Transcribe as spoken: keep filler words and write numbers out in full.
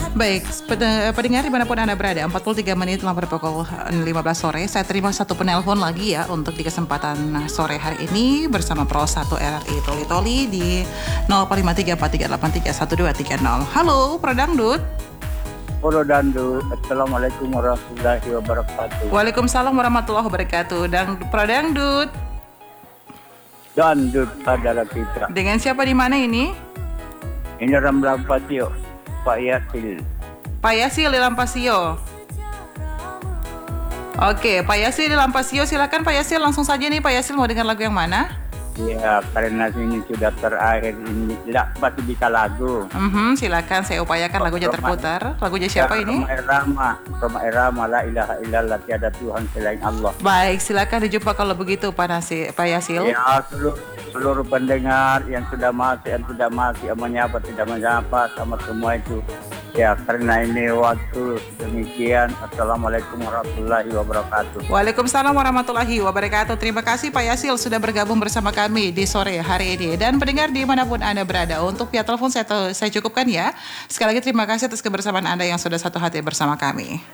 Baik, ped- pendengar dimanapun Anda berada, empat puluh tiga menit melampaui pukul lima belas sore. Saya terima satu penelpon lagi ya untuk di kesempatan sore hari ini bersama Pro satu R R I Toli Toli di nol empat lima tiga empat tiga delapan tiga satu dua tiga nol. Halo, Pro Dangdut. Pro Dangdut, Assalamualaikum warahmatullahi wabarakatuh. Waalaikumsalam warahmatullahi wabarakatuh. Dan Pro Dangdut. Dangdut adalah kita. Dengan siapa di mana ini? Ini Ramlan Patio, Pak Yasil. Pak Yasil di Lampasio. Oke, Pak Yasil di Lampasio, silakan Pak Yasil, langsung saja nih Pak Yasil mau dengar lagu yang mana? Ya, karena ini sudah terakhir ini tidak pasti bisa lagu. Mhm, silakan saya upayakan lagunya terputar. Lagunya siapa ini? Roma Irama, Roma Irama, la ilaha illallah, tiada Tuhan selain Allah. Baik, silakan dijumpa kalau begitu Pak Nasi, Pak Yasil. Ya, seluruh, seluruh pendengar yang sudah masuk, yang sudah masuk, yang menyapa, tidak menyapa, sama semua itu. Ya, karena ini waktu demikian. Assalamualaikum warahmatullahi wabarakatuh. Waalaikumsalam warahmatullahi wabarakatuh. Terima kasih Pak Yasil sudah bergabung bersama kami di sore hari ini. Dan pendengar dimanapun Anda berada, untuk via telepon saya, saya cukupkan ya. Sekali lagi terima kasih atas kebersamaan Anda yang sudah satu hati bersama kami.